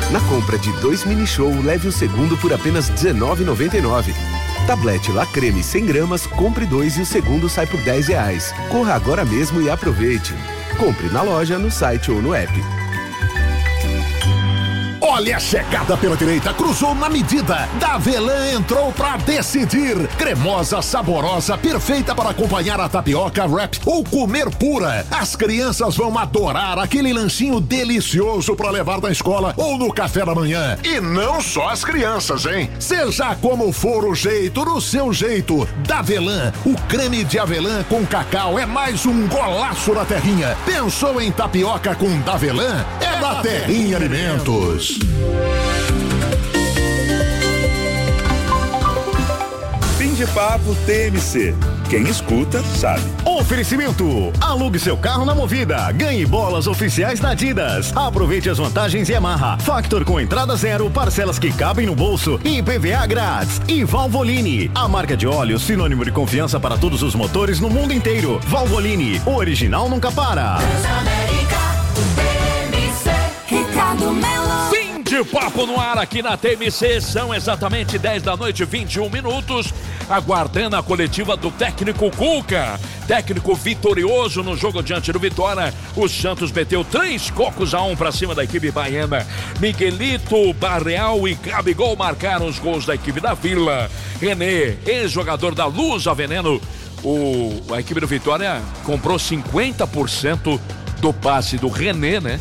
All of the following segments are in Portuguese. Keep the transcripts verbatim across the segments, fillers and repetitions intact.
Na compra de dois mini show, leve o segundo por apenas dezenove reais e noventa e nove centavos. Tablete La Creme cem gramas, compre dois e o segundo sai por dez reais. Corra agora mesmo e aproveite. Compre na loja, no site ou no app. Olha a chegada pela direita, cruzou na medida. Davelan entrou pra decidir. Cremosa, saborosa, perfeita para acompanhar a tapioca, wrap ou comer pura. As crianças vão adorar aquele lanchinho delicioso para levar na escola ou no café da manhã. E não só as crianças, hein? Seja como for o jeito, no seu jeito. Davelan, o creme de avelã com cacau é mais um golaço da terrinha. Pensou em tapioca com Davelan? É da Terrinha Alimentos. Fim de papo T M C. Quem escuta, sabe. Oferecimento. Alugue seu carro na Movida. Ganhe bolas oficiais da Adidas. Aproveite as vantagens Yamaha. Factor com entrada zero, parcelas que cabem no bolso e I P V A grátis. E Valvoline. A marca de óleo sinônimo de confiança para todos os motores no mundo inteiro. Valvoline. O original nunca para. Ricardo Melo. Fim de papo no ar aqui na T M C. São exatamente dez da noite, vinte e um minutos. Aguardando a coletiva do técnico Cuca. Técnico vitorioso no jogo diante do Vitória. O Santos meteu três cocos a um pra cima da equipe baiana. Miguelito, Barreal e Gabigol marcaram os gols da equipe da Vila. René, ex-jogador da Luz a Veneno. O, a equipe do Vitória comprou cinquenta por cento do passe do René, né?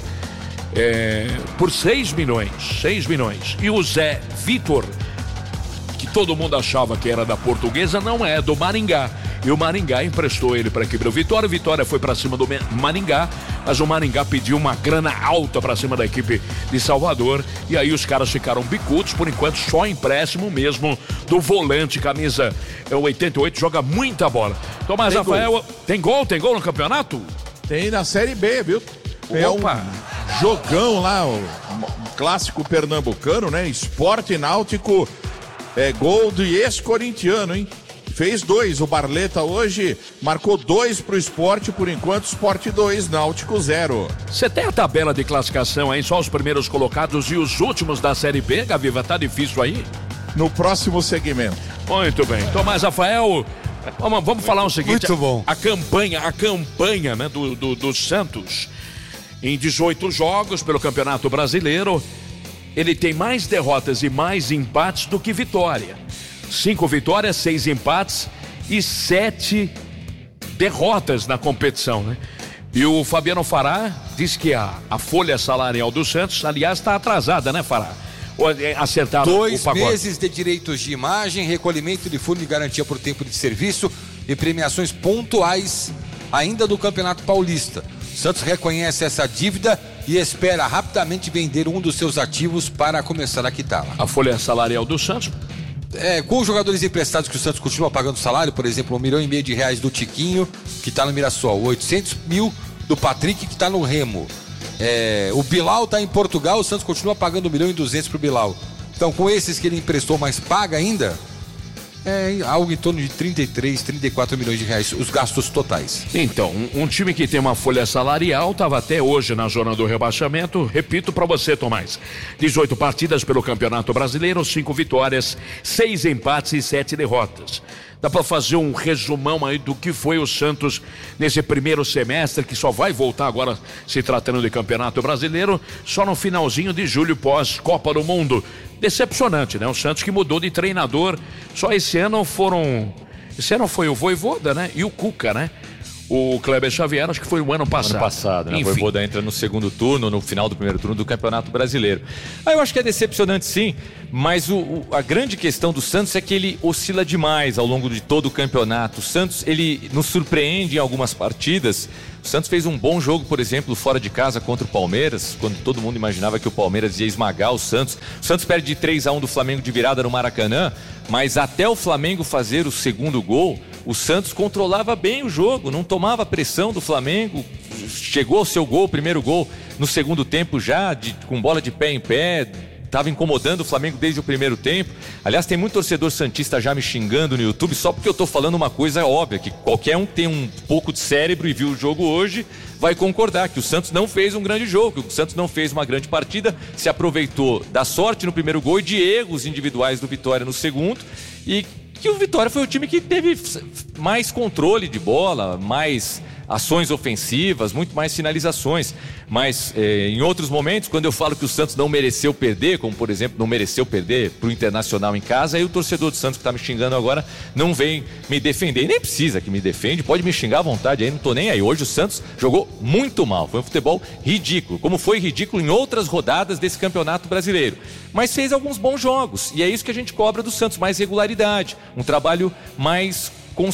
É, por seis milhões. seis milhões. E o Zé Vitor, que todo mundo achava que era da Portuguesa, não é, do Maringá. E o Maringá emprestou ele para a equipe do Vitória. O Vitória foi para cima do Maringá, mas o Maringá pediu uma grana alta para cima da equipe de Salvador. E aí os caras ficaram bicudos. Por enquanto, só empréstimo mesmo do volante, camisa oitenta e oito, joga muita bola. Tomás tem Rafael, gol. tem gol? Tem gol no campeonato? Tem na Série B, viu? É um jogão lá, o clássico pernambucano, né? Sport Náutico, é gol de ex-corintiano, hein? Fez dois, o Barleta hoje marcou dois pro Sport, por enquanto Sport dois, Náutico zero. Você tem a tabela de classificação aí, só os primeiros colocados e os últimos da Série B, Gaviva, tá difícil aí? No próximo segmento. Muito bem, Tomás Rafael, vamos, vamos falar o seguinte. Muito bom. A, a campanha, a campanha, né, do, do, do Santos, em dezoito jogos pelo Campeonato Brasileiro, ele tem mais derrotas e mais empates do que vitória. Cinco vitórias, seis empates e sete derrotas na competição, né? E o Fabiano Fará diz que a, a folha salarial do Santos, aliás, está atrasada, né, Fará? Acertaram Dois o pacote. meses de direitos de imagem, recolhimento de fundo de garantia por tempo de serviço e premiações pontuais ainda do Campeonato Paulista. Santos reconhece essa dívida e espera rapidamente vender um dos seus ativos para começar a quitá-la. A folha salarial do Santos? É, com os jogadores emprestados que o Santos continua pagando salário, por exemplo, um milhão e meio de reais do Tiquinho, que está no Mirassol, oitocentos mil do Patrick, que está no Remo. É, o Bilal está em Portugal, o Santos continua pagando um milhão e duzentos para o Bilal. Então, com esses que ele emprestou, mas paga ainda, é algo em torno de trinta e três, trinta e quatro milhões de reais, os gastos totais. Então, um, um time que tem uma folha salarial estava até hoje na zona do rebaixamento. Repito para você, Tomás: dezoito partidas pelo Campeonato Brasileiro, cinco vitórias, seis empates e sete derrotas. Dá para fazer um resumão aí do que foi o Santos nesse primeiro semestre, que só vai voltar agora se tratando de Campeonato Brasileiro, só no finalzinho de julho, pós Copa do Mundo. Decepcionante, né? O Santos que mudou de treinador. Só esse ano foram... Esse ano foi o Vojvoda, né? E o Cuca, né? O Kleber Xavier, acho que foi o ano passado. Ano passado, né? O Vojvoda entra no segundo turno, no final do primeiro turno do Campeonato Brasileiro. Ah, eu acho que é decepcionante, sim, mas o, o, a grande questão do Santos é que ele oscila demais ao longo de todo o campeonato. O Santos, ele nos surpreende em algumas partidas. O Santos fez um bom jogo, por exemplo, fora de casa contra o Palmeiras, quando todo mundo imaginava que o Palmeiras ia esmagar o Santos. O Santos perde de três a um do Flamengo de virada no Maracanã, mas até o Flamengo fazer o segundo gol, o Santos controlava bem o jogo, não tomava pressão do Flamengo, chegou ao seu gol, o primeiro gol no segundo tempo já, de, com bola de pé em pé, estava incomodando o Flamengo desde o primeiro tempo. Aliás, tem muito torcedor santista já me xingando no YouTube só porque eu estou falando uma coisa óbvia, que qualquer um que tem um pouco de cérebro e viu o jogo hoje vai concordar que o Santos não fez um grande jogo, que o Santos não fez uma grande partida, se aproveitou da sorte no primeiro gol e de erros individuais do Vitória no segundo, e que o Vitória foi o time que teve mais controle de bola, mais ações ofensivas, muito mais finalizações. Mas eh, em outros momentos, quando eu falo que o Santos não mereceu perder, como por exemplo, não mereceu perder pro Internacional em casa, aí o torcedor do Santos que tá me xingando agora não vem me defender. E nem precisa que me defende, pode me xingar à vontade, aí não tô nem aí. Hoje o Santos jogou muito mal, foi um futebol ridículo, como foi ridículo em outras rodadas desse Campeonato Brasileiro. Mas fez alguns bons jogos, e é isso que a gente cobra do Santos, mais regularidade, um trabalho mais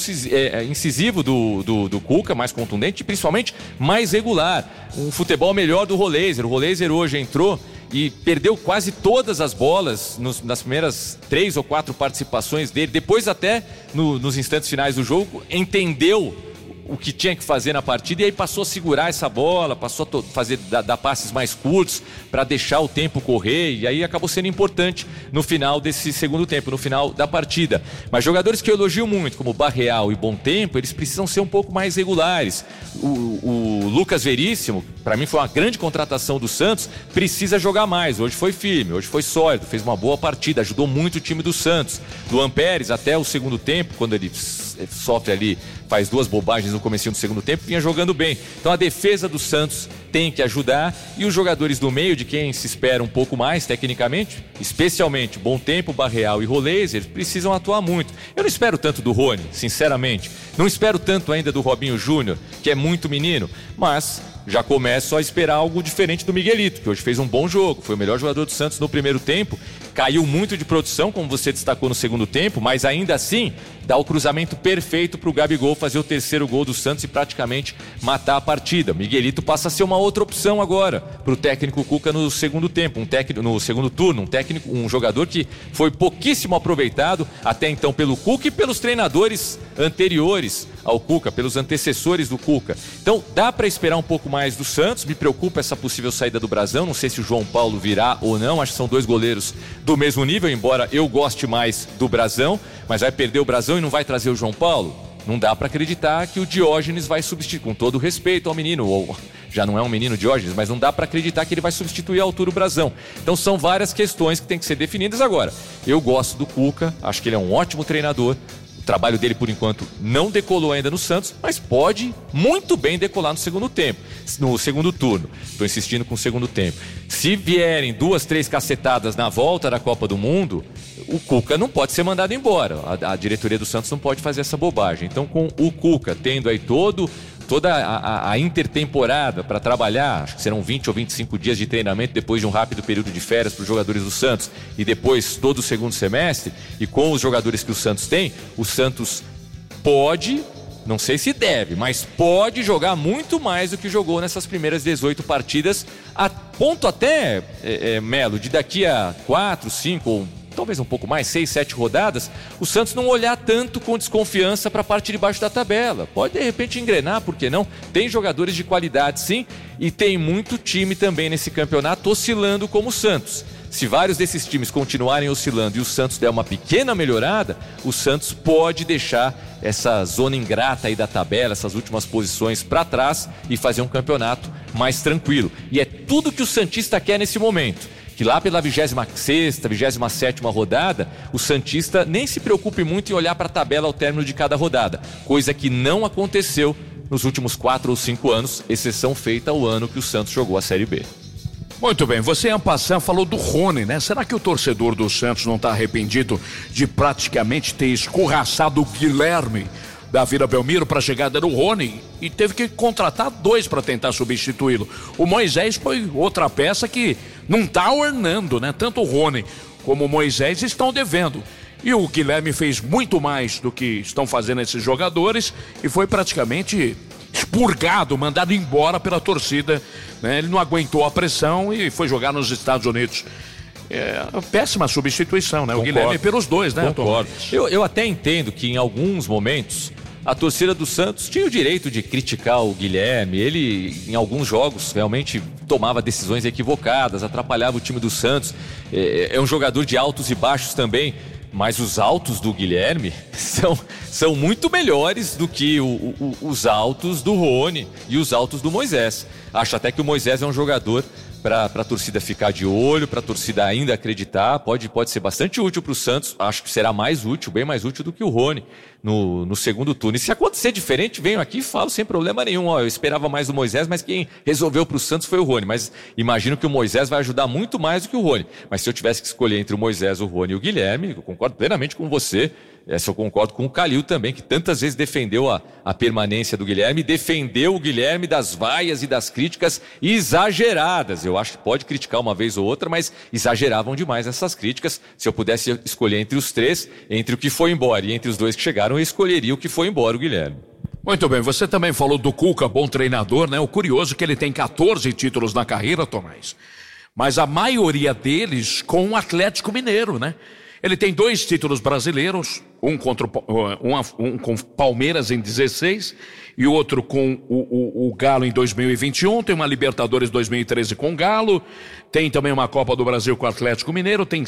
incisivo do, do, do Cuca, mais contundente e principalmente mais regular, um futebol melhor do Roleiser. O Roleiser hoje entrou e perdeu quase todas as bolas nos, nas primeiras três ou quatro participações dele, depois até no, nos instantes finais do jogo entendeu o que tinha que fazer na partida e aí passou a segurar essa bola, passou a fazer dar, dar passes mais curtos para deixar o tempo correr, e aí acabou sendo importante no final desse segundo tempo, no final da partida. Mas jogadores que eu elogio muito, como Barreal e Bom Tempo, eles precisam ser um pouco mais regulares. O, o Lucas Veríssimo, para mim foi uma grande contratação do Santos, precisa jogar mais. Hoje foi firme, hoje foi sólido, fez uma boa partida, ajudou muito o time do Santos. Luan Pérez, até o segundo tempo, quando ele sofre ali, faz duas bobagens no comecinho do segundo tempo, vinha jogando bem. Então a defesa do Santos tem que ajudar, e os jogadores do meio, de quem se espera um pouco mais tecnicamente, especialmente Bom Tempo, Barreal e Roleiser, eles precisam atuar muito. Eu não espero tanto do Rony, sinceramente, não espero tanto ainda do Robinho Júnior, que é muito menino, mas já começo a esperar algo diferente do Miguelito, que hoje fez um bom jogo, foi o melhor jogador do Santos no primeiro tempo, caiu muito de produção, como você destacou no segundo tempo, mas ainda assim dá o cruzamento perfeito para o Gabigol fazer o terceiro gol do Santos e praticamente matar a partida. Miguelito passa a ser uma outra opção agora para o técnico Cuca no segundo tempo, um técnico no segundo turno, um técnico, um jogador que foi pouquíssimo aproveitado até então pelo Cuca e pelos treinadores anteriores ao Cuca, pelos antecessores do Cuca. Então dá para esperar um pouco mais do Santos. Me preocupa essa possível saída do Brasão, não sei se o João Paulo virá ou não, acho que são dois goleiros do mesmo nível, embora eu goste mais do Brasão, mas vai perder o Brasão e não vai trazer o João Paulo? Não dá para acreditar que o Diógenes vai substituir, com todo o respeito ao menino, ou já não é um menino Diógenes, mas não dá para acreditar que ele vai substituir a altura o Brasão. Então são várias questões que tem que ser definidas agora. Eu gosto do Cuca, acho que ele é um ótimo treinador. O trabalho dele, por enquanto, não decolou ainda no Santos, mas pode muito bem decolar no segundo tempo, no segundo turno. Estou insistindo com o segundo tempo. Se vierem duas, três cacetadas na volta da Copa do Mundo, o Cuca não pode ser mandado embora. A, a diretoria do Santos não pode fazer essa bobagem. Então, com o Cuca tendo aí todo... toda a, a, a intertemporada para trabalhar, acho que serão vinte ou vinte e cinco dias de treinamento depois de um rápido período de férias para os jogadores do Santos, e depois todo o segundo semestre, e com os jogadores que o Santos tem, o Santos pode, não sei se deve, mas pode jogar muito mais do que jogou nessas primeiras dezoito partidas, a ponto até, é, é, Melo, de daqui a quatro, cinco ou talvez um pouco mais, seis, sete rodadas, o Santos não olhar tanto com desconfiança para a parte de baixo da tabela. Pode de repente engrenar, por que não? Tem jogadores de qualidade sim, e tem muito time também nesse campeonato oscilando como o Santos. Se vários desses times continuarem oscilando e o Santos der uma pequena melhorada, o Santos pode deixar essa zona ingrata aí da tabela, essas últimas posições para trás e fazer um campeonato mais tranquilo. E é tudo que o santista quer nesse momento. Que lá pela vigésima sexta, vigésima sétima rodada, o santista nem se preocupe muito em olhar para a tabela ao término de cada rodada, coisa que não aconteceu nos últimos quatro ou cinco anos, exceção feita ao ano que o Santos jogou a Série B. Muito bem, você em passant falou do Rony, né? Será que o torcedor do Santos não está arrependido de praticamente ter escorraçado o Guilherme da Vila Belmiro para a chegada do Rony e teve que contratar dois para tentar substituí-lo? O Moisés foi outra peça que não está ornando, né? Tanto o Rony como o Moisés estão devendo. E o Guilherme fez muito mais do que estão fazendo esses jogadores e foi praticamente expurgado, mandado embora pela torcida, né? Ele não aguentou a pressão e foi jogar nos Estados Unidos. É uma péssima substituição, né? Concordo. O Guilherme pelos dois, né? Concordo. Eu, eu até entendo que em alguns momentos a torcida do Santos tinha o direito de criticar o Guilherme. Ele, em alguns jogos, realmente tomava decisões equivocadas, atrapalhava o time do Santos. É, é um jogador de altos e baixos também, mas os altos do Guilherme são, são muito melhores do que o, o, os altos do Rony e os altos do Moisés. Acho até que o Moisés é um jogador para a torcida ficar de olho, para a torcida ainda acreditar, pode, pode ser bastante útil para o Santos, acho que será mais útil, bem mais útil do que o Rony no, no segundo turno. E se acontecer diferente, venho aqui e falo sem problema nenhum. Ó, eu esperava mais do Moisés, mas quem resolveu para o Santos foi o Rony, mas imagino que o Moisés vai ajudar muito mais do que o Rony. Mas se eu tivesse que escolher entre o Moisés, o Rony e o Guilherme, eu concordo plenamente com você. Essa eu concordo com o Calil também, que tantas vezes defendeu a, a permanência do Guilherme, defendeu o Guilherme das vaias e das críticas exageradas. Eu acho que pode criticar uma vez ou outra, mas exageravam demais essas críticas. Se eu pudesse escolher entre os três, entre o que foi embora e entre os dois que chegaram, eu escolheria o que foi embora, o Guilherme. Muito bem, você também falou do Cuca, bom treinador, né? O curioso é que ele tem catorze títulos na carreira, Tomás, mas a maioria deles com o Atlético Mineiro, né? Ele tem dois títulos brasileiros, um contra o, um, um com Palmeiras em dezesseis e o outro com o, o, o Galo em dois mil e vinte e um, tem uma Libertadores dois mil e treze com o Galo, tem também uma Copa do Brasil com o Atlético Mineiro, tem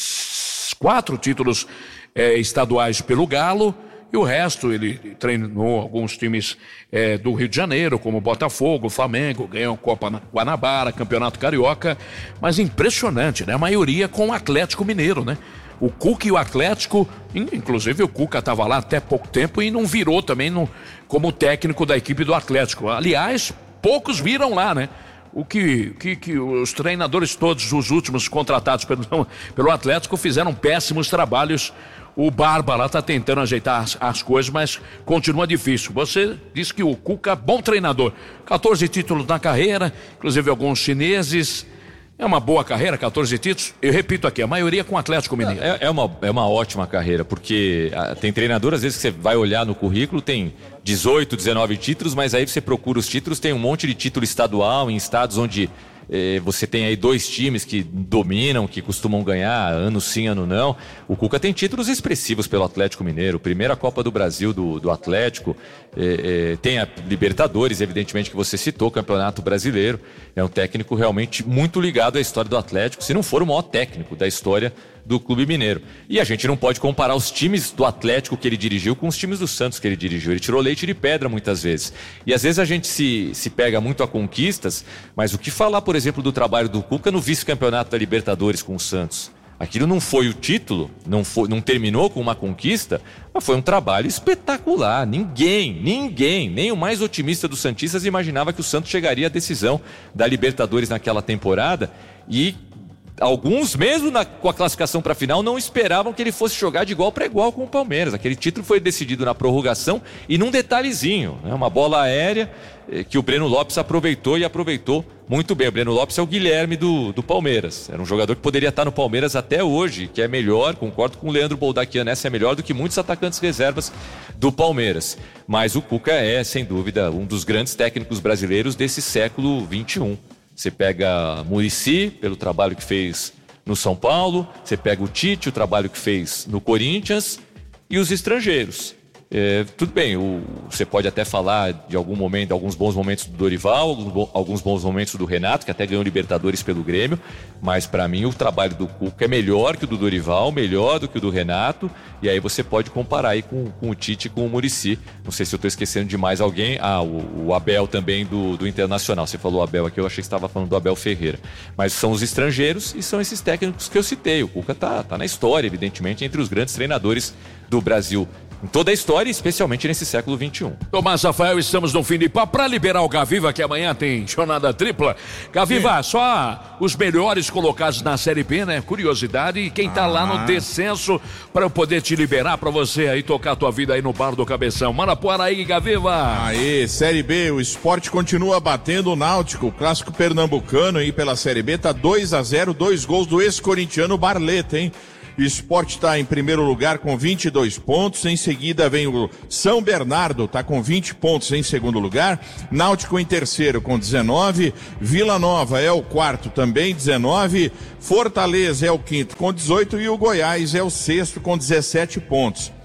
quatro títulos é, estaduais pelo Galo, e o resto ele treinou alguns times é, do Rio de Janeiro, como Botafogo, Flamengo, ganhou a Copa Guanabara, Campeonato Carioca, mas impressionante, né? A maioria com o Atlético Mineiro, né? O Cuca e o Atlético, inclusive o Cuca estava lá até pouco tempo e não virou também no, como técnico da equipe do Atlético. Aliás, poucos viram lá, né? O que, que, que os treinadores todos, os últimos contratados pelo, pelo Atlético, fizeram péssimos trabalhos. O Barba lá está tentando ajeitar as, as coisas, mas continua difícil. Você disse que o Cuca, bom treinador, catorze títulos na carreira, inclusive alguns chineses. É uma boa carreira, catorze títulos. Eu repito aqui, a maioria com o Atlético Mineiro. É, é, uma, é uma ótima carreira, porque a, tem treinador, às vezes, que você vai olhar no currículo, tem dezoito, dezenove títulos, mas aí você procura os títulos, tem um monte de título estadual em estados onde eh, você tem aí dois times que dominam, que costumam ganhar ano sim, ano não. O Cuca tem títulos expressivos pelo Atlético Mineiro, primeira Copa do Brasil do, do Atlético, eh, eh, tem a Libertadores, evidentemente, que você citou, o Campeonato Brasileiro. É um técnico realmente muito ligado à história do Atlético, se não for o maior técnico da história do Clube Mineiro. E a gente não pode comparar os times do Atlético que ele dirigiu com os times do Santos que ele dirigiu. Ele tirou leite de pedra muitas vezes. E às vezes a gente se, se pega muito a conquistas, mas o que falar, por exemplo, do trabalho do Cuca no vice-campeonato da Libertadores com o Santos? Aquilo não foi o título, não, foi, não terminou com uma conquista, mas foi um trabalho espetacular. Ninguém, ninguém, nem o mais otimista dos santistas imaginava que o Santos chegaria à decisão da Libertadores naquela temporada, e alguns, mesmo na, com a classificação para a final, não esperavam que ele fosse jogar de igual para igual com o Palmeiras. Aquele título foi decidido na prorrogação e num detalhezinho, né? Uma bola aérea eh, que o Breno Lopes aproveitou e aproveitou muito bem. O Breno Lopes é o Guilherme do, do Palmeiras. Era um jogador que poderia estar no Palmeiras até hoje, que é melhor, concordo com o Leandro Boldaquian, essa é melhor do que muitos atacantes reservas do Palmeiras. Mas o Cuca é, sem dúvida, um dos grandes técnicos brasileiros desse século vinte e um. Você pega Muricy, pelo trabalho que fez no São Paulo, você pega o Tite, o trabalho que fez no Corinthians, e os estrangeiros. É, tudo bem, o, você pode até falar de algum momento, alguns bons momentos do Dorival, alguns, alguns bons momentos do Renato, que até ganhou Libertadores pelo Grêmio, mas para mim o trabalho do Cuca é melhor que o do Dorival, melhor do que o do Renato, e aí você pode comparar aí com, com o Tite e com o Muricy. Não sei se eu estou esquecendo de mais alguém. Ah, o, o Abel também do, do Internacional. Você falou Abel aqui, eu achei que você estava falando do Abel Ferreira. Mas são os estrangeiros e são esses técnicos que eu citei. O Cuca tá, tá na história, evidentemente, entre os grandes treinadores do Brasil em toda a história, especialmente nesse século vinte e um. Tomás Rafael, estamos no fim de papo para liberar o Gaviva, que amanhã tem jornada tripla. Gaviva, sim, só os melhores colocados na Série B, né? Curiosidade, e quem tá ah. lá no descenso para eu poder te liberar para você aí tocar a tua vida aí no bar do Cabeção. Manda por aí, Gaviva. Aí, Série B, o Sport continua batendo o Náutico, o clássico pernambucano aí pela Série B, tá dois a zero, dois gols do ex-corintiano Barleta, hein? O Sport está em primeiro lugar com vinte e dois pontos, em seguida vem o São Bernardo, está com vinte pontos em segundo lugar, Náutico em terceiro com dezenove, Vila Nova é o quarto também, dezenove, Fortaleza é o quinto com dezoito e o Goiás é o sexto com dezessete pontos.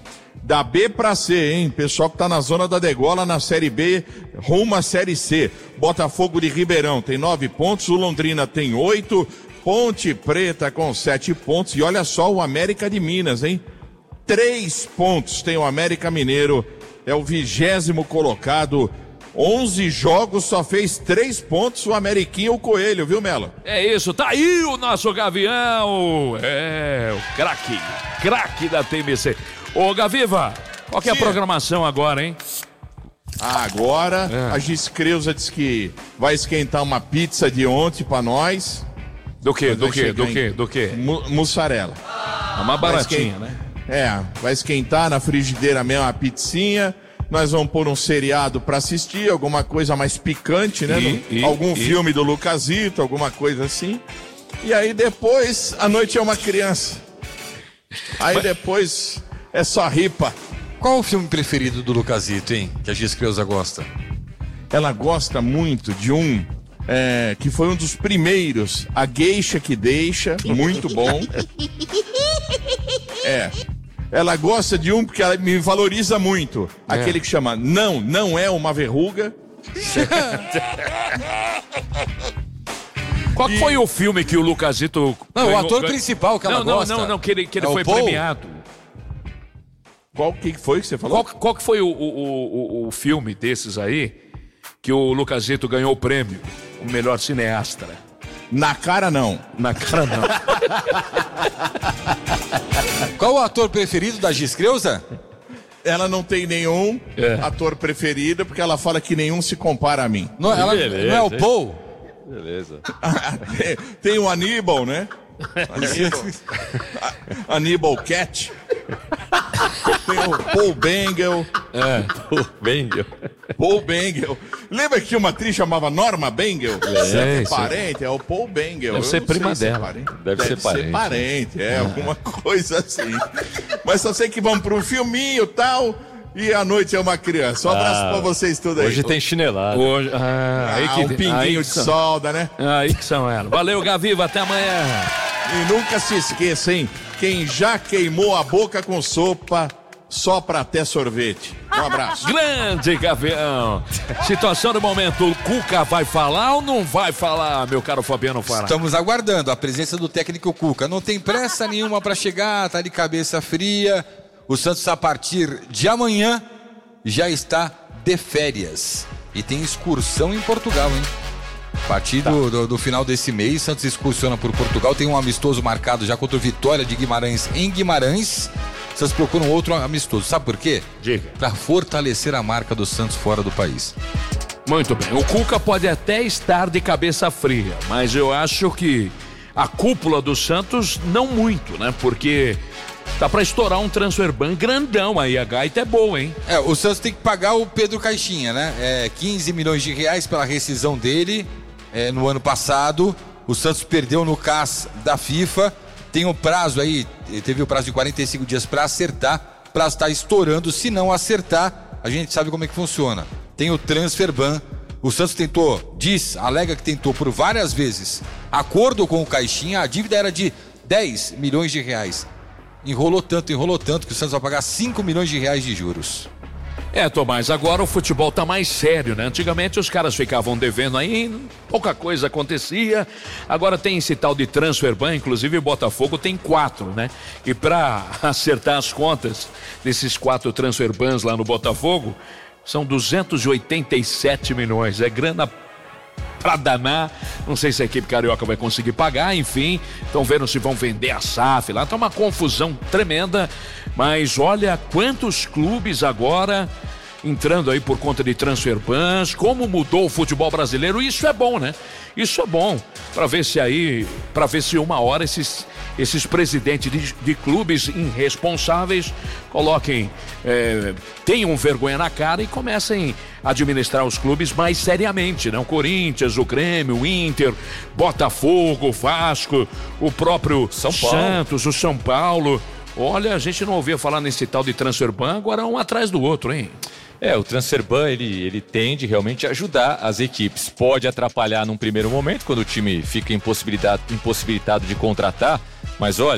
Da B pra C, hein? Pessoal que tá na zona da degola na Série B, rumo à Série C. Botafogo de Ribeirão tem nove pontos, o Londrina tem oito, Ponte Preta com sete pontos. E olha só o América de Minas, hein? Três pontos tem o América Mineiro, é o vigésimo colocado. onze jogos, só fez três pontos o Ameriquinho o Coelho, viu, Melo? É isso, tá aí o nosso Gavião. É, o craque, craque da T M C. Ô, Gaviva, qual que é a programação agora, hein? Agora, é. a Giz Creuza disse que vai esquentar uma pizza de ontem pra nós. Do que, do que, do que, do que? Mussarela. É uma baratinha, né? É, vai esquentar na frigideira mesmo a pizzinha. Nós vamos pôr um seriado pra assistir, alguma coisa mais picante, né? E, no, e, algum e... filme do Lucasito, alguma coisa assim. E aí depois, a noite é uma criança. Aí Mas... depois é só ripa. Qual o filme preferido do Lucasito, hein? Que a Giz Creuza gosta? Ela gosta muito de um é, que foi um dos primeiros, A Geisha que Deixa, muito bom. É. Ela gosta de um porque ela me valoriza muito. É. Aquele que chama Não, Não É Uma Verruga. Qual e... foi o filme que o Lucasito... Não, ganhou... o ator principal que ela não, não, gosta. Não, não, não, que ele, que ele é foi premiado. Qual que foi que você falou? Qual, qual que foi o, o, o, o filme desses aí que o Lucasito ganhou o prêmio? O melhor cineasta, né? Na cara não. Na cara não. Qual o ator preferido da Giz Creuza? Ela não tem nenhum é. ator preferido, porque ela fala que nenhum se compara a mim. Não, ela, beleza, não é o Paul? Beleza. tem, tem o Aníbal, né? Aníbal, Aníbal Cat. Tem o Paul Bengel. É, Paul Bengel. Paul Bengel. Lembra que tinha uma atriz chamava Norma Bengel? É, é parente, é o Paul Bengel. Deve ser prima dela. Se é Deve, Deve ser parente. ser parente, é, ah. alguma coisa assim. Mas só sei que vamos para um filminho e tal. E a noite é uma criança. Um abraço ah, pra vocês tudo aí. Hoje tem chinelada. Hoje, ah, ah, aí que, um pinguinho aí de são, solda, né? Aí que são elas. Valeu, Gaviva, até amanhã. E nunca se esqueça, hein? Quem já queimou a boca com sopa, sopra até sorvete. Um abraço. Grande Gavião. Situação do momento, o Cuca vai falar ou não vai falar, meu caro Fabiano Fará? Estamos aguardando a presença do técnico Cuca. Não tem pressa nenhuma para chegar, tá de cabeça fria. O Santos, a partir de amanhã, já está de férias. E tem excursão em Portugal, hein? A partir tá. do, do, do final desse mês, Santos excursiona por Portugal. Tem um amistoso marcado já contra o Vitória de Guimarães em Guimarães. Santos procura um outro amistoso. Sabe por quê? Diga. Para fortalecer a marca do Santos fora do país. Muito bem. O Cuca pode até estar de cabeça fria, mas eu acho que a cúpula do Santos não muito, né? Porque... Tá pra estourar um transfer ban grandão aí, a gaita é boa, hein? É, o Santos tem que pagar o Pedro Caixinha, né? É, quinze milhões de reais pela rescisão dele é, no ano passado. O Santos perdeu no C A S da FIFA. Tem o prazo aí, teve o prazo de quarenta e cinco dias pra acertar. O prazo tá estourando, se não acertar, a gente sabe como é que funciona. Tem o transfer ban. O Santos tentou, diz, alega que tentou por várias vezes acordo com o Caixinha, a dívida era de dez milhões de reais. Enrolou tanto, enrolou tanto que o Santos vai pagar cinco milhões de reais de juros. É, Tomás, agora o futebol tá mais sério, né? Antigamente os caras ficavam devendo aí, pouca coisa acontecia. Agora tem esse tal de transfer ban, inclusive o Botafogo tem quatro, né? E pra acertar as contas desses quatro transfer bans lá no Botafogo, são duzentos e oitenta e sete milhões. É grana pra danar, não sei se a equipe carioca vai conseguir pagar, enfim, estão vendo se vão vender a S A F lá, tá uma confusão tremenda, mas olha quantos clubes agora entrando aí por conta de transfer bans, como mudou o futebol brasileiro, isso é bom, né? Isso é bom, para ver se aí, para ver se uma hora esses esses presidentes de, de clubes irresponsáveis coloquem, é, tenham vergonha na cara e comecem a administrar os clubes mais seriamente, né? O Corinthians, o Grêmio, o Inter, Botafogo, o Vasco, o próprio São Paulo. Santos, o São Paulo. Olha, a gente não ouvia falar nesse tal de transfer ban, agora um atrás do outro, hein? É, o transfer ban, ele, ele tende realmente a ajudar as equipes. Pode atrapalhar num primeiro momento, quando o time fica impossibilitado, impossibilitado de contratar, mas olha,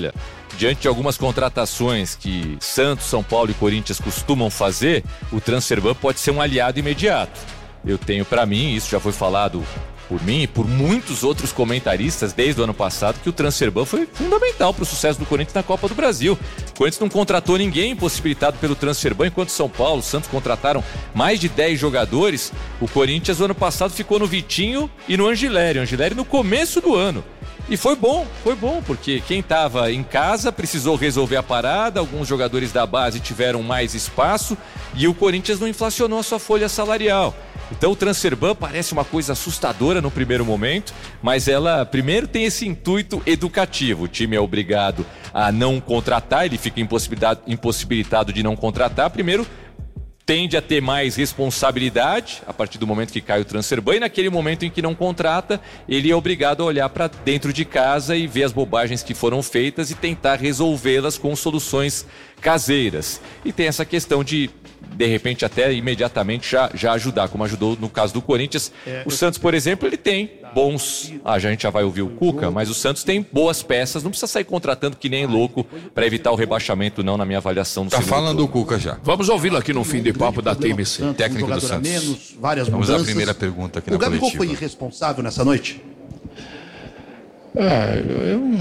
diante de algumas contratações que Santos, São Paulo e Corinthians costumam fazer, o Transferban pode ser um aliado imediato. Eu tenho para mim, isso já foi falado por mim e por muitos outros comentaristas desde o ano passado, que o Transferban foi fundamental para o sucesso do Corinthians na Copa do Brasil. O Corinthians não contratou ninguém impossibilitado pelo Transferban, enquanto São Paulo, Santos contrataram mais de dez jogadores. O Corinthians, no ano passado, ficou no Vitinho e no Angileri. O Angileri no começo do ano. E foi bom, foi bom, porque quem estava em casa precisou resolver a parada, alguns jogadores da base tiveram mais espaço e o Corinthians não inflacionou a sua folha salarial. Então o Transferban parece uma coisa assustadora no primeiro momento, mas ela primeiro tem esse intuito educativo. O time é obrigado a não contratar, ele fica impossibilitado, impossibilitado de não contratar. Primeiro, tende a ter mais responsabilidade a partir do momento que cai o Transferban, e naquele momento em que não contrata, ele é obrigado a olhar para dentro de casa e ver as bobagens que foram feitas e tentar resolvê-las com soluções caseiras. E tem essa questão de de repente até imediatamente já, já ajudar, como ajudou no caso do Corinthians. É, o Santos, por exemplo, ele tem bons... Ah, a gente já vai ouvir o Cuca, mas o Santos tem boas peças, não precisa sair contratando que nem louco para evitar o rebaixamento, não, na minha avaliação. Tá falando do Cuca já. Vamos ouvi-lo aqui no fim de papo da T M C. Técnico do Santos. Menos, várias Vamos mudanças. à primeira pergunta aqui na coletiva. O Gabigol coletiva. foi irresponsável nessa noite? Ah, eu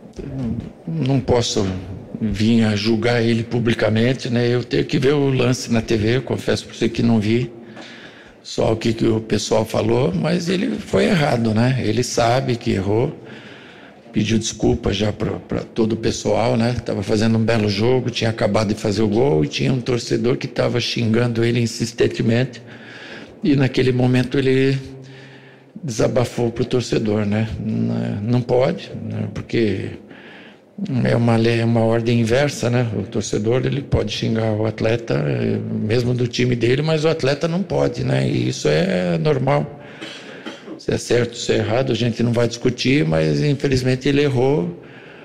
não posso vir a julgar ele publicamente, né? Eu tenho que ver o lance na T V, eu confesso para você que não vi só o que, que o pessoal falou, mas ele foi errado, né? Ele sabe que errou, pediu desculpa já para todo o pessoal, né? Estava fazendo um belo jogo, tinha acabado de fazer o gol e tinha um torcedor que estava xingando ele insistentemente e naquele momento ele desabafou para o torcedor, né? Não pode, né? Porque é uma lei, é uma ordem inversa, né? O torcedor ele pode xingar o atleta, mesmo do time dele, mas o atleta não pode, né? E isso é normal. Se é certo, se é errado, a gente não vai discutir, mas infelizmente ele errou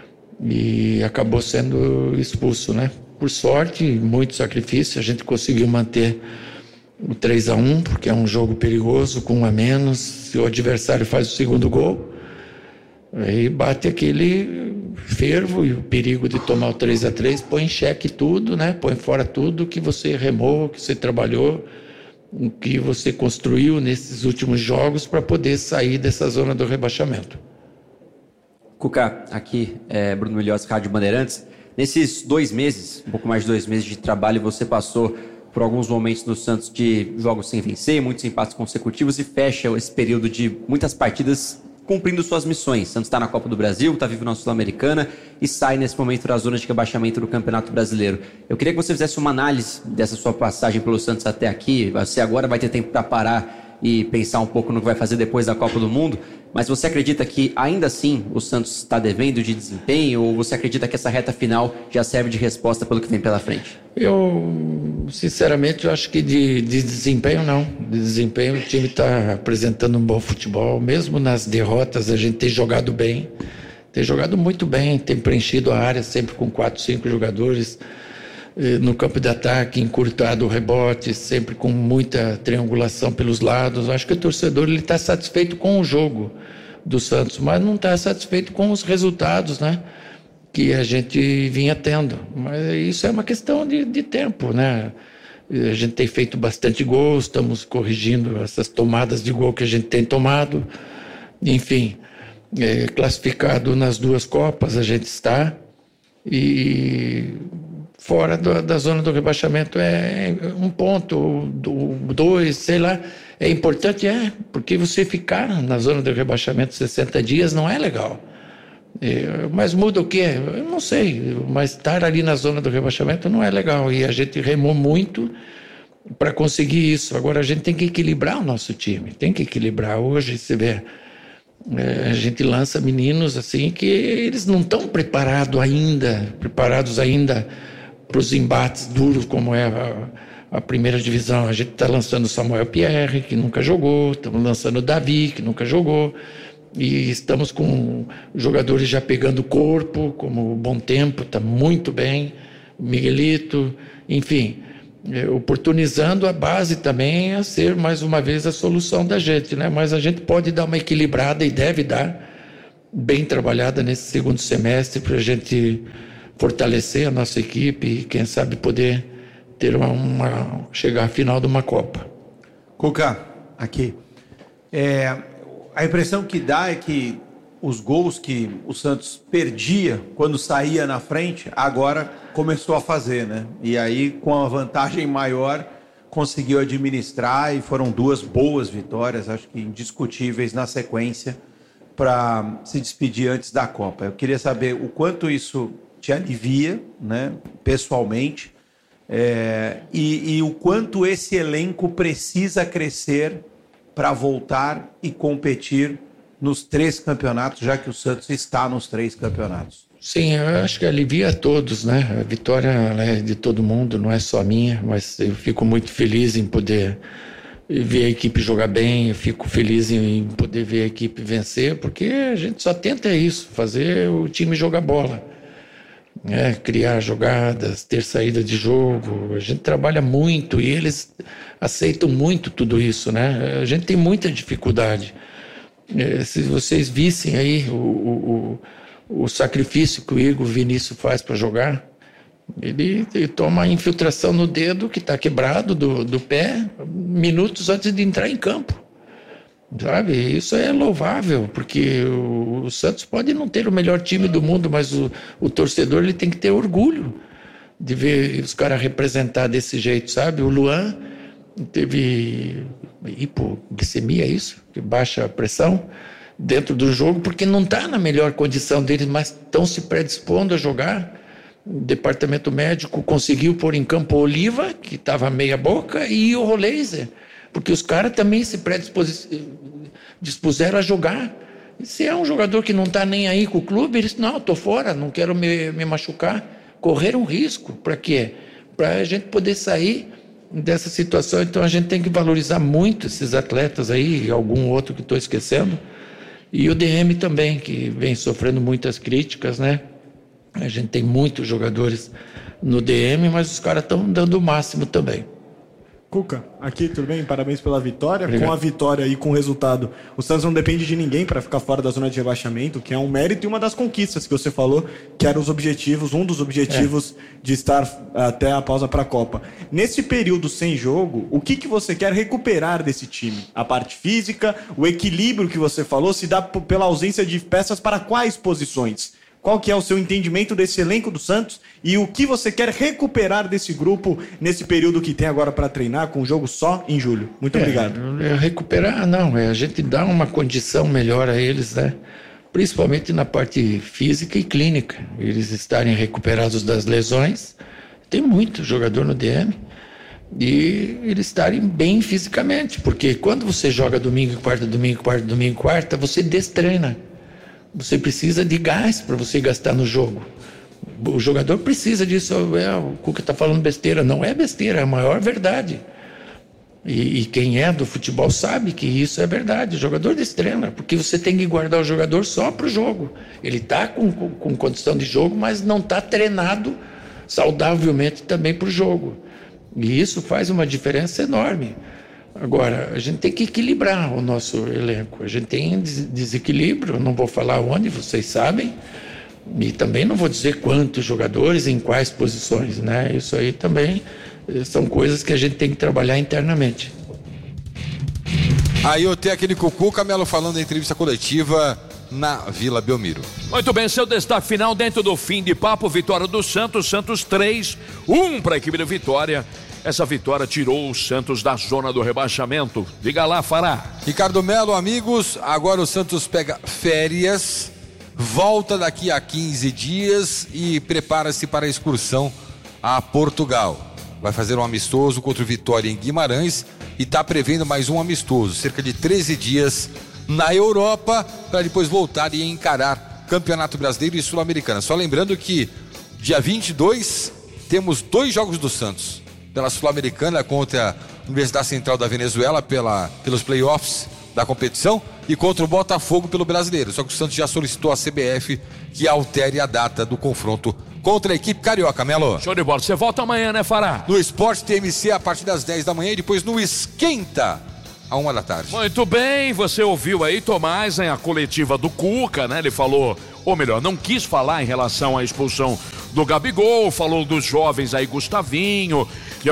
e acabou sendo expulso, né? Por sorte, muito sacrifício, a gente conseguiu manter o três a um, porque é um jogo perigoso, com um a menos. Se o adversário faz o segundo gol, aí bate aquele fervo e o perigo de tomar o três a três, põe em xeque tudo, né? Põe fora tudo que você remou, que você trabalhou, o que você construiu nesses últimos jogos para poder sair dessa zona do rebaixamento. Cuca, aqui é Bruno Milhões, Rádio Bandeirantes. Nesses dois meses, um pouco mais de dois meses de trabalho, você passou por alguns momentos no Santos de jogos sem vencer, muitos empates consecutivos, e fecha esse período de muitas partidas cumprindo suas missões. Santos está na Copa do Brasil, está vivo na Sul-Americana e sai nesse momento da zona de rebaixamento do Campeonato Brasileiro. Eu queria que você fizesse uma análise dessa sua passagem pelo Santos até aqui. Você agora vai ter tempo para parar e pensar um pouco no que vai fazer depois da Copa do Mundo, mas você acredita que ainda assim o Santos está devendo de desempenho, ou você acredita que essa reta final já serve de resposta pelo que vem pela frente? Eu, sinceramente, eu acho que de, de desempenho não. De desempenho o time está apresentando um bom futebol, mesmo nas derrotas a gente tem jogado bem, tem jogado muito bem, tem preenchido a área sempre com quatro, cinco jogadores no campo de ataque, encurtado o rebote, sempre com muita triangulação pelos lados. Acho que o torcedor está satisfeito com o jogo do Santos, mas não está satisfeito com os resultados, né, que a gente vinha tendo. Mas isso é uma questão de, de tempo, né? A gente tem feito bastante gol, estamos corrigindo essas tomadas de gol que a gente tem tomado. Enfim, é, classificado nas duas Copas a gente está, e fora do, da zona do rebaixamento é um ponto, dois, sei lá. É importante, é, porque você ficar na zona do rebaixamento sessenta dias não é legal. É, mas muda o quê? Eu não sei, mas estar ali na zona do rebaixamento não é legal. E a gente remou muito para conseguir isso. Agora a gente tem que equilibrar o nosso time, tem que equilibrar. Hoje, você vê, é, a gente lança meninos assim que eles não estão preparados ainda, preparados ainda para os embates duros como é a, a primeira divisão. A gente está lançando o Samuel Pierre, que nunca jogou, estamos lançando o Davi, que nunca jogou, e estamos com jogadores já pegando corpo, como o Bom Tempo, está muito bem, o Miguelito, enfim, é, oportunizando a base também a ser mais uma vez a solução da gente, né? Mas a gente pode dar uma equilibrada e deve dar, bem trabalhada nesse segundo semestre, para a gente fortalecer a nossa equipe e, quem sabe, poder ter uma, uma chegar à final de uma Copa. Cuca, aqui. É, a impressão que dá é que os gols que o Santos perdia quando saía na frente, agora começou a fazer, né? E aí, com a vantagem maior, conseguiu administrar e foram duas boas vitórias, acho que indiscutíveis na sequência, para se despedir antes da Copa. Eu queria saber o quanto isso te alivia, né, pessoalmente, é, e, e o quanto esse elenco precisa crescer para voltar e competir nos três campeonatos, já que o Santos está nos três campeonatos. Sim, eu acho que alivia a todos, né? A vitória ela é de todo mundo, não é só minha, mas eu fico muito feliz em poder ver a equipe jogar bem, eu fico feliz em poder ver a equipe vencer, porque a gente só tenta isso, fazer o time jogar bola, né? Criar jogadas, ter saída de jogo. A gente trabalha muito e eles aceitam muito tudo isso, né? A gente tem muita dificuldade. Se vocês vissem aí o, o, o sacrifício que o Igor Vinícius faz para jogar, ele, ele toma a infiltração no dedo que está quebrado do, do pé minutos antes de entrar em campo, sabe? Isso é louvável, porque o, o Santos pode não ter o melhor time do mundo, mas o, o torcedor ele tem que ter orgulho de ver os caras representar desse jeito, sabe? O Luan teve hipoglicemia, isso, que baixa a pressão dentro do jogo, porque não está na melhor condição deles, mas estão se predispondo a jogar. O departamento médico conseguiu pôr em campo o Oliva, que estava meia boca, e o Roleiser, porque os caras também se predispuseram a jogar. E se é um jogador que não está nem aí com o clube, eles não, estou fora, não quero me, me machucar. Correram risco, para quê? Para a gente poder sair dessa situação. Então a gente tem que valorizar muito esses atletas aí, e algum outro que estou esquecendo, e o D M também, que vem sofrendo muitas críticas, né? A gente tem muitos jogadores no D M, mas os caras estão dando o máximo também. Cuca, aqui, tudo bem? Parabéns pela vitória. Obrigado. Com a vitória e com o resultado, o Santos não depende de ninguém para ficar fora da zona de rebaixamento, que é um mérito e uma das conquistas que você falou, que eram os objetivos, um dos objetivos é. de estar até a pausa para a Copa. Nesse período sem jogo, o que, que você quer recuperar desse time? A parte física, o equilíbrio que você falou, se dá p- pela ausência de peças para quais posições? Qual que é o seu entendimento desse elenco do Santos e o que você quer recuperar desse grupo nesse período que tem agora para treinar, com o jogo só em julho? Muito é, obrigado. É recuperar, não, é a gente dar uma condição melhor a eles, né? Principalmente na parte física e clínica. Eles estarem recuperados das lesões. Tem muito jogador no D M. E eles estarem bem fisicamente, porque quando você joga domingo, quarta, domingo, quarta, domingo, quarta, você destreina. Você precisa de gás para você gastar no jogo. O jogador precisa disso. É, o Cuca está falando besteira. Não é besteira, é a maior verdade. E, e quem é do futebol sabe que isso é verdade. O jogador destreina, porque você tem que guardar o jogador só para o jogo. Ele está com, com, com condição de jogo, mas não está treinado saudavelmente também para o jogo. E isso faz uma diferença enorme. Agora, a gente tem que equilibrar o nosso elenco. A gente tem desequilíbrio, não vou falar onde, vocês sabem, e também não vou dizer quantos jogadores, em quais posições, né? Isso aí também são coisas que a gente tem que trabalhar internamente. Aí o técnico Cuca Melo falando na entrevista coletiva na Vila Belmiro. Muito bem, seu destaque final dentro do fim de papo, vitória do Santos, Santos três, um para a equipe do Vitória. Essa vitória tirou o Santos da zona do rebaixamento. Diga lá, Fará. Ricardo Melo, amigos, agora o Santos pega férias, volta daqui a quinze dias e prepara-se para a excursão a Portugal. Vai fazer um amistoso contra o Vitória em Guimarães e está prevendo mais um amistoso, cerca de treze dias na Europa, para depois voltar e encarar Campeonato Brasileiro e Sul-Americana. Só lembrando que dia vinte e dois temos dois jogos do Santos. Pela Sul-Americana contra a Universidade Central da Venezuela pela, pelos playoffs da competição e contra o Botafogo pelo Brasileiro. Só que o Santos já solicitou à C B F que altere a data do confronto contra a equipe carioca, Melo. Show de bola. Você volta amanhã, né, Fará? No Esporte T M C a partir das dez da manhã e depois no Esquenta a uma da tarde. Muito bem, você ouviu aí, Tomás, em a coletiva do Cuca, né? Ele falou, ou melhor, não quis falar em relação à expulsão do do Gabigol, falou dos jovens aí, Gustavinho,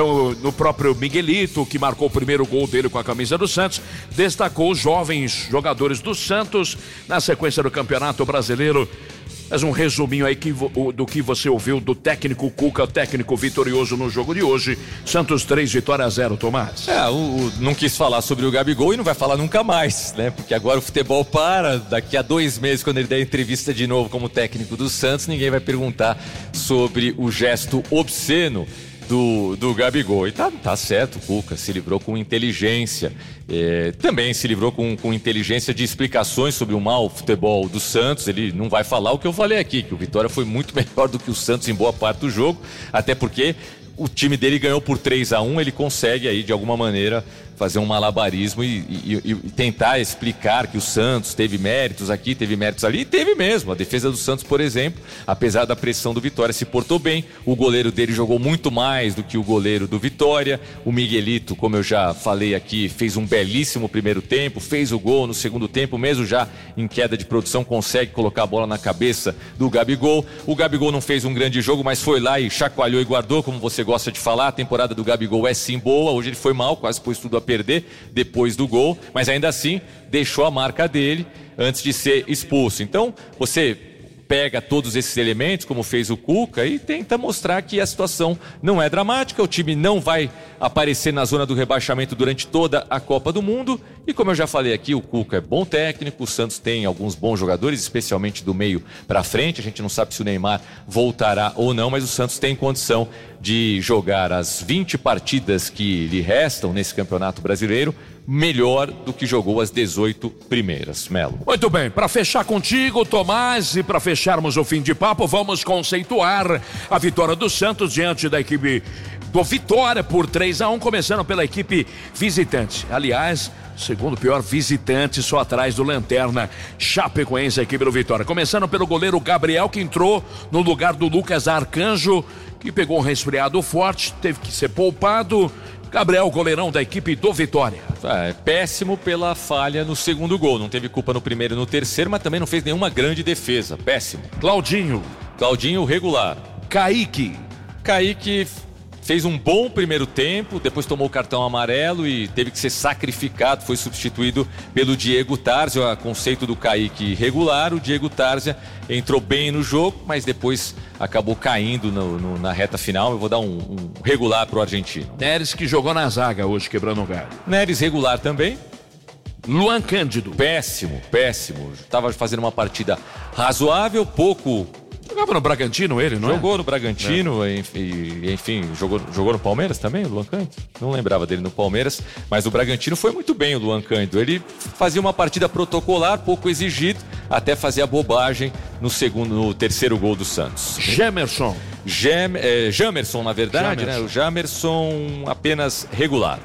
no próprio Miguelito, que marcou o primeiro gol dele com a camisa do Santos, destacou os jovens jogadores do Santos na sequência do Campeonato Brasileiro. Mas um resuminho aí que, do que você ouviu do técnico Cuca, técnico vitorioso no jogo de hoje. Santos três, Vitória zero, Tomás. É, o, o, não quis falar sobre o Gabigol e não vai falar nunca mais, né? Porque agora o futebol para, daqui a dois meses, quando ele der entrevista de novo como técnico do Santos, ninguém vai perguntar sobre o gesto obsceno do, do Gabigol. E tá, tá certo, o Cuca se livrou com inteligência. É, também se livrou com, com inteligência de explicações sobre o mau futebol do Santos. Ele não vai falar o que eu falei aqui, que o Vitória foi muito melhor do que o Santos em boa parte do jogo, até porque o time dele ganhou por três a um, ele consegue aí de alguma maneira fazer um malabarismo e, e, e tentar explicar que o Santos teve méritos aqui, teve méritos ali, e teve mesmo. A defesa do Santos, por exemplo, apesar da pressão do Vitória, se portou bem. O goleiro dele jogou muito mais do que o goleiro do Vitória. O Miguelito, como eu já falei aqui, fez um belíssimo primeiro tempo, fez o gol no segundo tempo, mesmo já em queda de produção, consegue colocar a bola na cabeça do Gabigol. O Gabigol não fez um grande jogo, mas foi lá e chacoalhou e guardou, como você gosta de falar. A temporada do Gabigol é sim boa, hoje ele foi mal, quase pôs tudo a perder depois do gol, mas ainda assim deixou a marca dele antes de ser expulso. Então você pega todos esses elementos, como fez o Cuca, e tenta mostrar que a situação não é dramática, o time não vai aparecer na zona do rebaixamento durante toda a Copa do Mundo, e como eu já falei aqui, o Cuca é bom técnico, o Santos tem alguns bons jogadores, especialmente do meio para frente. A gente não sabe se o Neymar voltará ou não, mas o Santos tem condição de jogar as vinte partidas que lhe restam nesse Campeonato Brasileiro melhor do que jogou as dezoito primeiras. Melo. Muito bem, para fechar contigo, Tomás, e para fecharmos o fim de papo, vamos conceituar a vitória do Santos diante da equipe do Vitória por três a um, começando pela equipe visitante. Aliás, segundo pior visitante, só atrás do Lanterna Chapecoense, a equipe do Vitória. Começando pelo goleiro Gabriel, que entrou no lugar do Lucas Arcanjo, que pegou um resfriado forte, teve que ser poupado. Gabriel, goleirão da equipe do Vitória. É péssimo pela falha no segundo gol. Não teve culpa no primeiro e no terceiro, mas também não fez nenhuma grande defesa. Péssimo. Claudinho. Claudinho, regular. Kaique. Kaique fez um bom primeiro tempo, depois tomou o cartão amarelo e teve que ser sacrificado, foi substituído pelo Diego Tárzia. O conceito do Kaique regular, o Diego Tárzia entrou bem no jogo, mas depois acabou caindo no, no, na reta final. Eu vou dar um, um regular pro argentino. Neres, que jogou na zaga hoje, quebrando o galho. Neres regular também. Luan Cândido. Péssimo, péssimo. Estava fazendo uma partida razoável, pouco... Jogava no Bragantino ele, não jogou é? Jogou no Bragantino, é. e, enfim, jogou, jogou no Palmeiras também, o Luan Cândido? Não lembrava dele no Palmeiras, mas o Bragantino foi muito bem, o Luan Cândido. Ele fazia uma partida protocolar, pouco exigido, até fazer a bobagem no segundo, no terceiro gol do Santos. Gemerson. Gem, é, Jamerson, na verdade, Jamerson. né? O Jamerson apenas regular.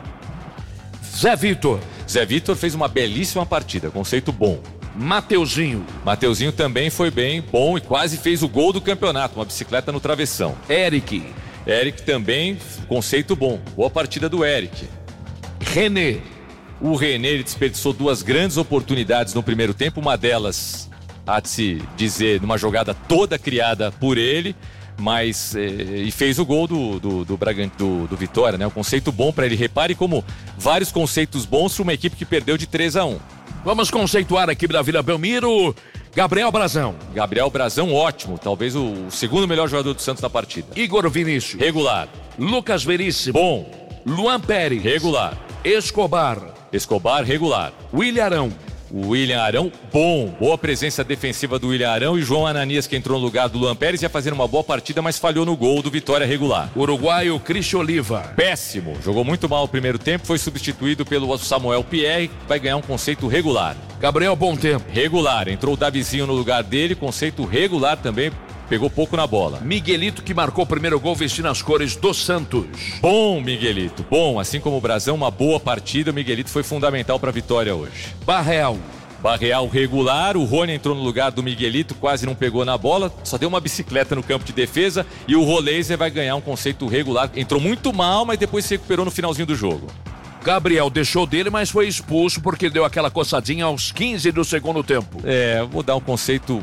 Zé Vitor. Zé Vitor fez uma belíssima partida, conceito bom. Mateuzinho. Mateuzinho também foi bem, bom, e quase fez o gol do campeonato, uma bicicleta no travessão. Eric. Eric também, conceito bom, boa partida do Eric. René. O René, ele desperdiçou duas grandes oportunidades no primeiro tempo, uma delas, há de se dizer, numa jogada toda criada por ele, mas eh, e fez o gol do, do, do, Bragant, do, do Vitória, né? Um conceito bom para ele. Repare como vários conceitos bons para uma equipe que perdeu de três a um. Vamos conceituar a equipe da Vila Belmiro. Gabriel Brazão. Gabriel Brazão, ótimo. Talvez o segundo melhor jogador do Santos na partida. Igor Vinícius. Regular. Lucas Veríssimo. Bom. Luan Pérez. Regular. Escobar. Escobar, regular. William Arão. O William Arão, bom. Boa presença defensiva do William Arão. E João Ananias, que entrou no lugar do Luan Pérez, ia fazer uma boa partida, mas falhou no gol do Vitória regular. Uruguaio Cristian Oliva. Péssimo. Jogou muito mal o primeiro tempo, foi substituído pelo Samuel Pierre, que vai ganhar um conceito regular. Gabriel Bom Tempo. Regular. Entrou o Davizinho no lugar dele, conceito regular também. Pegou pouco na bola. Miguelito, que marcou o primeiro gol vestindo as cores do Santos. Bom, Miguelito. Bom, assim como o Brazão, uma boa partida. O Miguelito foi fundamental para a vitória hoje. Barreal. Barreal regular, o Rony entrou no lugar do Miguelito, quase não pegou na bola, só deu uma bicicleta no campo de defesa, e o Roleiser vai ganhar um conceito regular. Entrou muito mal, mas depois se recuperou no finalzinho do jogo. Gabriel deixou dele, mas foi expulso porque deu aquela coçadinha aos quinze do segundo tempo. É, vou dar um conceito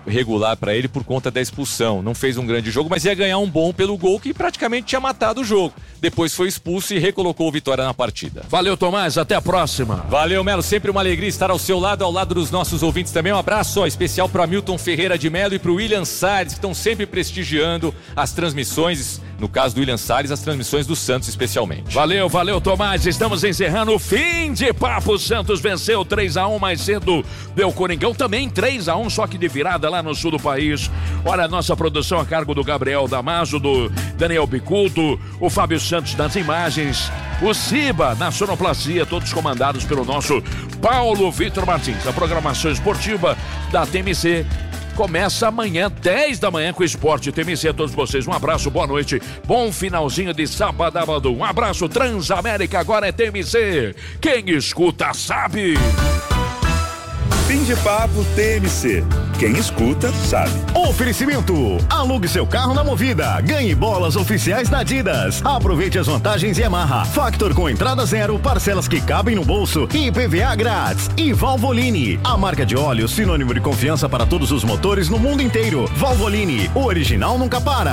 regular para ele por conta da expulsão. Não fez um grande jogo, mas ia ganhar um bom pelo gol que praticamente tinha matado o jogo. Depois foi expulso e recolocou o Vitória na partida. Valeu, Tomás, até a próxima. Valeu, Melo, sempre uma alegria estar ao seu lado, ao lado dos nossos ouvintes também. Um abraço ó, especial para Milton Ferreira de Melo e para o William Salles, que estão sempre prestigiando as transmissões, no caso do William Salles, as transmissões do Santos especialmente. Valeu, valeu, Tomás, estamos encerrando o fim de papo. Santos venceu três a um mais cedo, deu Coringão também três a um, só que de virada lá no sul do país. Olha a nossa produção a cargo do Gabriel Damaso, do Daniel Bicudo, o Fábio Santos nas imagens, o Ciba na sonoplastia, todos comandados pelo nosso Paulo Vitor Martins. A programação esportiva da T M C começa amanhã, dez da manhã, com o Esporte T M C. A todos vocês, um abraço, boa noite, bom finalzinho de sábado. Um abraço, Transamérica, agora é T M C. Quem escuta sabe. Fim de papo T M C. Quem escuta sabe. Oferecimento: alugue seu carro na Movida. Ganhe bolas oficiais da Adidas. Aproveite as vantagens Yamaha. Factor com entrada zero, parcelas que cabem no bolso e I P V A grátis. E Valvoline, a marca de óleo sinônimo de confiança para todos os motores no mundo inteiro. Valvoline, o original nunca para.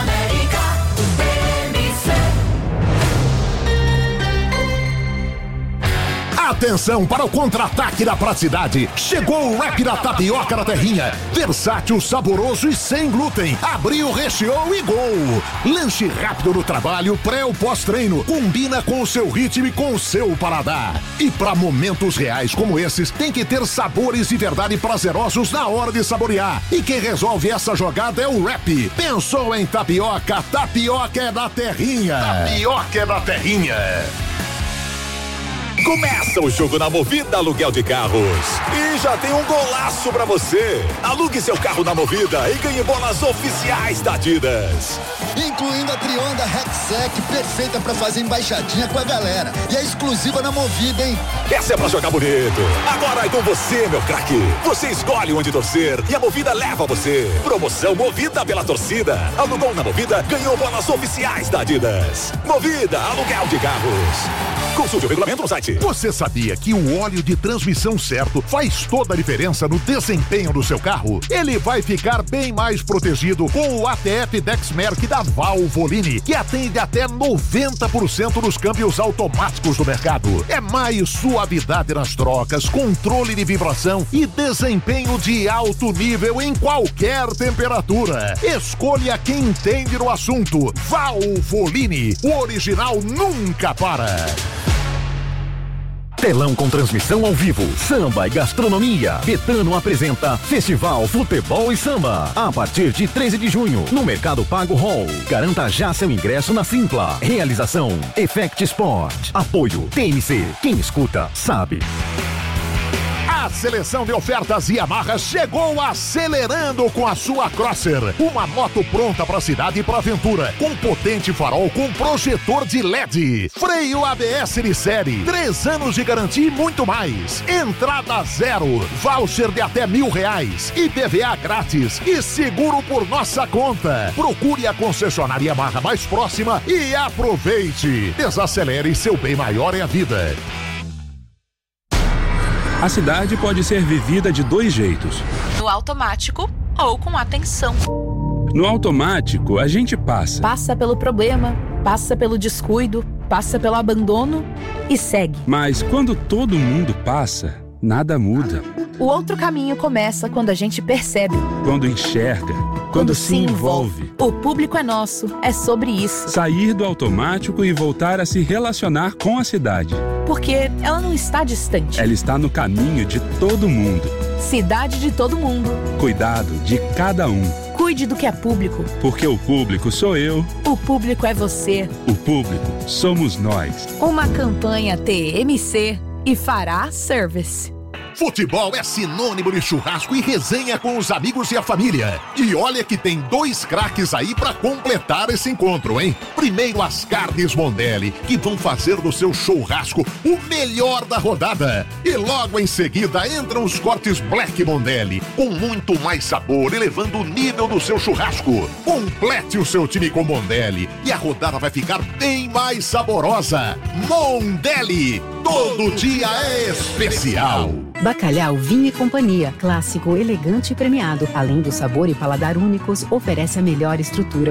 Atenção para o contra-ataque da praticidade. Chegou o Wrap da Tapioca da Terrinha. Versátil, saboroso e sem glúten. Abriu, recheou e gol. Lanche rápido no trabalho, pré ou pós-treino. Combina com o seu ritmo e com o seu paladar. E para momentos reais como esses, tem que ter sabores de verdade prazerosos na hora de saborear. E quem resolve essa jogada é o Wrap. Pensou em tapioca? Tapioca é da Terrinha. Tapioca é da Terrinha. Começa o jogo na Movida Aluguel de Carros. E já tem um golaço pra você. Alugue seu carro na Movida e ganhe bolas oficiais da Adidas. Incluindo a Trionda Rexec, perfeita pra fazer embaixadinha com a galera. E é exclusiva na Movida, hein? Essa é pra jogar bonito. Agora é com você, meu craque. Você escolhe onde torcer e a Movida leva você. Promoção Movida pela torcida. Alugou na Movida, ganhou bolas oficiais da Adidas. Movida Aluguel de Carros. Consulte o regulamento no site. Você sabia que o óleo de transmissão certo faz toda a diferença no desempenho do seu carro? Ele vai ficar bem mais protegido com o A T F Dexmerc da Valvoline, que atende até noventa por cento dos câmbios automáticos do mercado. É mais suavidade nas trocas, controle de vibração e desempenho de alto nível em qualquer temperatura. Escolha quem entende no assunto. Valvoline, o original nunca para. Telão com transmissão ao vivo, samba e gastronomia. Betano apresenta Festival Futebol e Samba. A partir de treze de junho, no Mercado Pago Hall. Garanta já seu ingresso na Simpla. Realização Effect Sport. Apoio T M C. Quem escuta, sabe. A seleção de ofertas Yamaha chegou acelerando com a sua Crosser. Uma moto pronta para cidade e para aventura. Com potente farol com projetor de L E D. Freio A B S de série. Três anos de garantia e muito mais. Entrada zero. Voucher de até mil reais. I P V A grátis. E seguro por nossa conta. Procure a concessionária Yamaha mais próxima e aproveite. Desacelere, seu bem maior é a vida. A cidade pode ser vivida de dois jeitos. No automático ou com atenção. No automático, a gente passa. Passa pelo problema, passa pelo descuido, passa pelo abandono e segue. Mas quando todo mundo passa, nada muda. O outro caminho começa quando a gente percebe. Quando enxerga. Quando, quando se envolve. envolve. O público é nosso, é sobre isso. Sair do automático e voltar a se relacionar com a cidade. Porque ela não está distante. Ela está no caminho de todo mundo. Cidade de todo mundo. Cuidado de cada um. Cuide do que é público. Porque o público sou eu. O público é você. O público somos nós. Uma campanha T M C e Fará Service. Futebol é sinônimo de churrasco e resenha com os amigos e a família. E olha que tem dois craques aí pra completar esse encontro, hein? Primeiro as carnes Mondelli, que vão fazer do seu churrasco o melhor da rodada. E logo em seguida entram os cortes Black Mondelli, com muito mais sabor, elevando o nível do seu churrasco. Complete o seu time com Mondelli e a rodada vai ficar bem mais saborosa. Mondelli, todo dia é especial. Bacalhau Vinho e Companhia, clássico, elegante e premiado. Além do sabor e paladar únicos, oferece a melhor estrutura